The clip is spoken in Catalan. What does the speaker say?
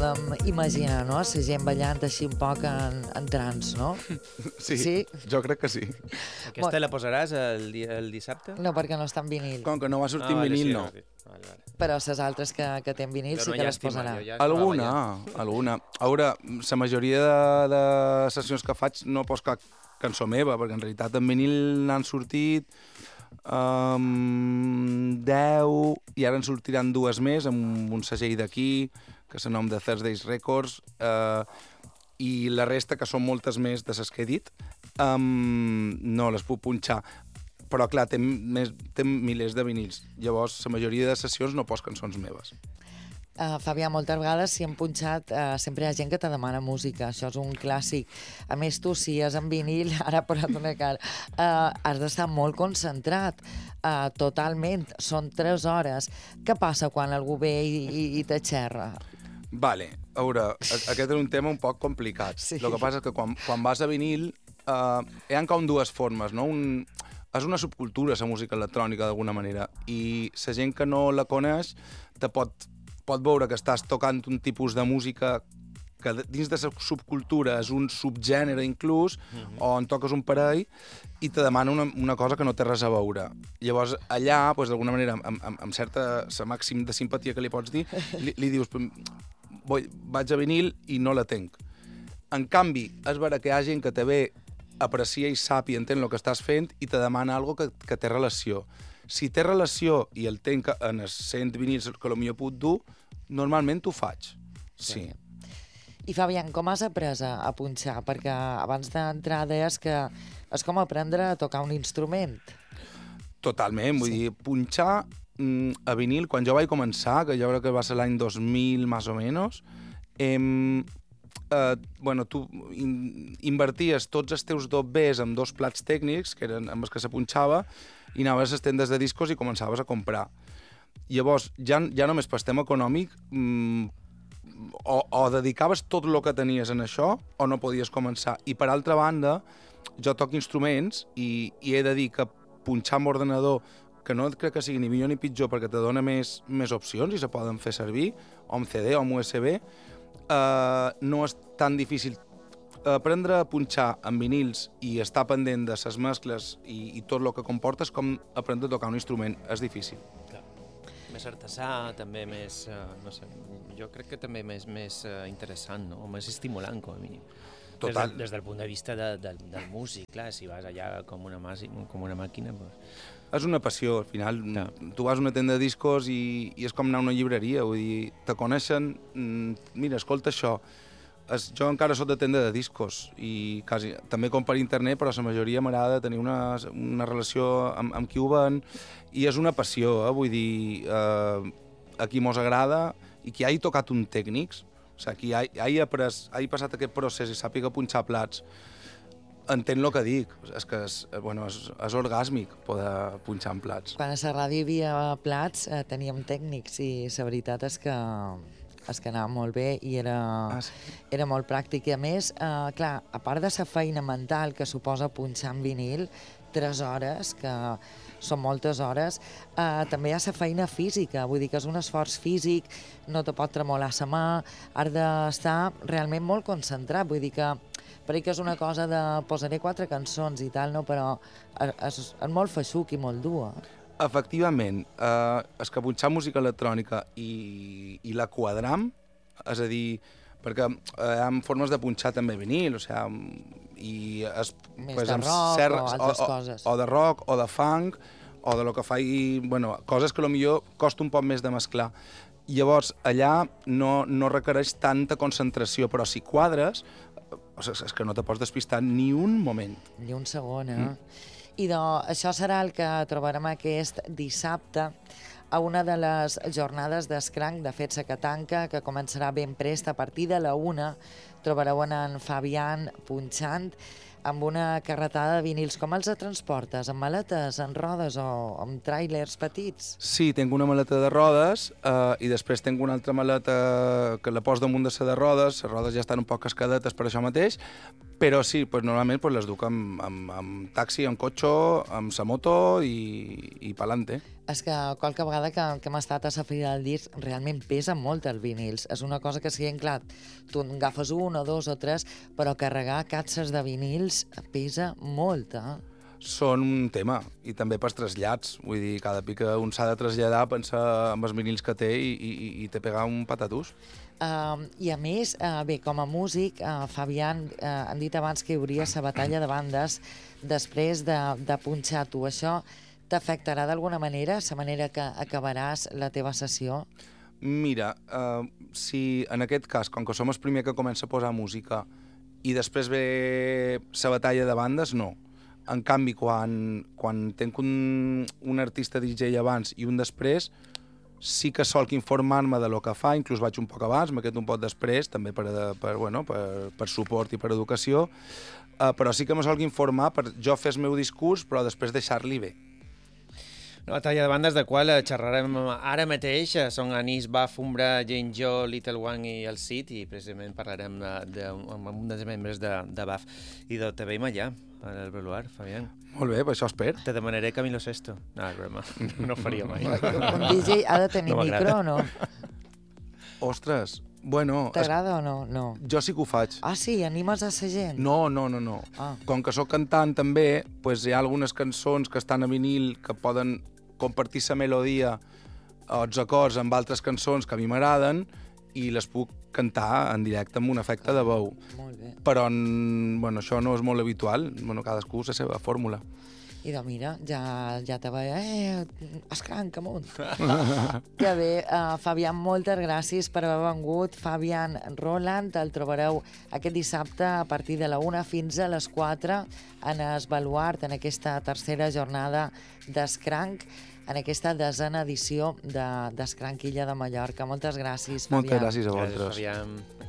podem imaginar, no? La gent ballant així un poc en trans, no? Sí, jo crec que sí. Aquesta la posaràs el dissabte? No, perquè no està en vinil. Com que no va sortir en vinil, no. Vale. Però les altres que té en vinil sí que les posarà. Alguna. A veure, la majoria de sessions que faig no pos cap cançó meva, perquè en realitat en vinil n'han sortit 10 i ara en sortiran 2 més amb un segell d'aquí, que és el nom de Thursdays Records, i la resta, que són moltes més de les que he dit, no les puc punxar. Però, clar, té milers de vinils. Llavors, la majoria de sessions no pos cançons meves. Fabià, moltes vegades si hem punxat sempre hi ha gent que te demana música, això és un clàssic. A més, tu, si és en vinil, ara ha posat una cara, has d'estar molt concentrat, totalment, són 3 hores. Què passa quan algú ve i te xerra? Vale, a veure, aquest és un tema un poc complicat. Sí. El que passa és que quan vas a vinil hi ha com 2 formes, no? És una subcultura, la música electrònica, d'alguna manera, i la gent que no la coneix te pot veure que estàs tocant un tipus de música que dins de la subcultura és un subgènere inclús, o en toques un parell, i te demana una cosa que no té res a veure. Llavors, allà, doncs, d'alguna manera, amb certa màxim de simpatia que li pots dir, li dius, vaig a vinil i no la tenc. En canvi, és vera que hi ha gent que te ve, aprecia i sap i entén el que estàs fent i te demana alguna cosa que té relació. Si té relació i el tenc en els 100 vinils que potser puc dur, normalment ho faig. Sí. I Fabián, com has après a punxar? Perquè abans d'entrar deies que és com aprendre a tocar un instrument. Totalment, vull dir, punxar a vinil, quan jo vaig començar, que jo crec que va ser l'any 2000 més o menys, tu inverties tots els teus dobbers amb 2 plats tècnics, que eren amb els que se punxava, i anaves a les tendes de discos i començaves a comprar. Llavors, ja només per tema econòmic, o dedicaves tot el que tenies en això, o no podies començar. I per altra banda, jo toco instruments i he de dir que punxar amb ordenador, que no crec que sigui ni millor ni pitjor perquè te dona més opcions i se poden fer servir, o amb CD o amb USB, no és tan difícil. Aprendre a punxar amb vinils i estar pendent de les mescles i tot el que comportes com aprendre a tocar un instrument. És difícil. Clar. Més artesà, també més, no sé, jo crec que també més interessant, no? Més estimulant, com a mínim. Total. Des del punt de vista del músic, clar, si vas allà com una màquina... Pues... És una passió, al final. No. Tu vas a una tenda de discos i és com anar a una llibreria, vull dir, te coneixen, mira, escolta això. Jo encara soc de tenda de discos i quasi, també com per internet, però la majoria m'agrada tenir una relació amb qui ho ven i és una passió, vull dir, a qui mos agrada i qui hagi tocat un tècnic, o sigui, qui hagi passat aquest procés i sàpiga punxar plats, entén el que dic, és que és orgàsmic poder punxar en plats. Quan a la ràdio hi havia plats teníem tècnics i la veritat és que anava molt bé i era molt pràctic. I a més, clar, a part de la feina mental que suposa punxar en vinil, 3 hores, que són moltes hores, també hi ha la feina física, vull dir que és un esforç físic, no te pot tremolar la mà, has d'estar realment molt concentrat, vull dir que perquè és una cosa de posaré 4 cançons i tal, no? Però és molt feixuc i molt dur. Efectivament, és que punxar música electrònica i la quadram, és a dir, perquè hi ha formes de punxar també vinil, o sigui, més de rock o altres coses. O de rock, o de funk, o de lo que faci, coses que potser costa un poc més de mesclar. Llavors, allà no requereix tanta concentració, però si quadres, és que no te pots despistar ni un moment. Ni un segon, I això serà el que trobarem aquest dissabte a una de les jornades d'Escranc de Fet Sacatanca, que començarà ben prest. A partir de la 1 trobareu en Fabián punxant amb una carretada de vinils. Com els transportes? Amb maletes, en rodes o amb tràilers petits? Sí, tinc una maleta de rodes i després tinc una altra maleta que la poso damunt de la de rodes. Les rodes ja estan un poc cascadetes per això mateix Però sí, normalment les duc amb taxi, amb cotxe, amb sa moto i pa'lante. És que qualque vegada que hem estat a la Fira del Disc realment pesen molt els vinils. És una cosa que sí, clar, tu en agafes un o dos o tres, però carregar capses de vinils pesa molt, Són un tema, i també pels trasllats. Vull dir, cada pic que un s'ha de traslladar, pensa en els vinils que té i té pegar un patatús. I a més, bé, com a músic, Fabián, han dit abans que hi hauria la batalla de bandes després de punxar tu. Això t'afectarà d'alguna manera, la manera que acabaràs la teva sessió? Mira, si en aquest cas, com que som els primers que comença a posar música i després ve la batalla de bandes, no. En canvi, quan tenc un artista DJ abans i un després, sí que solc informar-me de lo que fa, inclús vaig un poc abans, m'he quedat un poc després, també per suport i per educació, però sí que me solc informar per jo fer el meu discurs, però després deixar-li bé. Una batalla de bandes de qual xerrarem ara mateix. Són Anis, Baf, Umbra, Jane Jo, Little One i el Cid, i precisament parlarem amb un dels membres de Baf. I te veiem allà, al Beluar, Fabián. Molt bé, per això espero. Te demanaré Camilo Sesto. No, és broma. No ho faria mai. Un DJ ha de tenir micro o no? Ostres, bueno... T'agrada o no? No. Jo sí que ho faig. Ah, sí? Animes a la gent? No. Com que sóc cantant també, hi ha algunes cançons que estan a vinil que poden compartir la melodia o els acords amb altres cançons que a mi m'agraden i les puc cantar en directe amb un efecte de veu. Molt bé. Però això no és molt habitual, cadascú la seva fórmula. I doncs mira, ja te veia, escranc amunt. Que bé, Fabián, moltes gràcies per haver vengut. Fabián Roland, el trobareu aquest dissabte a partir de la 1 fins a les 4 en el Baluart, en aquesta tercera jornada d'Escranc, en aquesta 10a edició d'Escranc Illa de Mallorca. Moltes gràcies, Fabián. Moltes gràcies a vosaltres. Gràcies, Fabián.